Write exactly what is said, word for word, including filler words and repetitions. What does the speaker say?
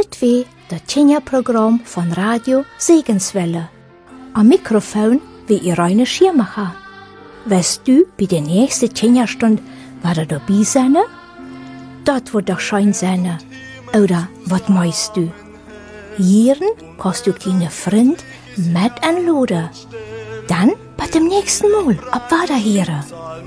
Dit wie das Tjenja-Programm von Radio Segenswelle. Am Mikrofon wie Irene Schirmacher. Weißt du, bei der nächsten Tjenja-Stunde, was er dabei sein? Das wird doch schein sein. Oder was meinst du? Hier kannst du deine Freund mit anladen. Dann bei dem nächsten Mal ab weiter hier.